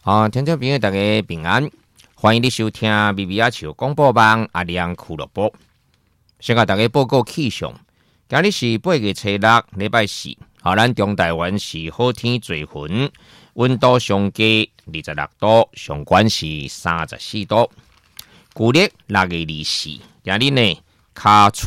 听众朋友大家平安，欢迎你收听米米亚球广播网阿亮俱乐部。先甲大家报告气象，今日是8月初6，礼拜四。咱中台湾是好天多云，温度上低26度，上悬是34度。旧历6月24，今日呢，卡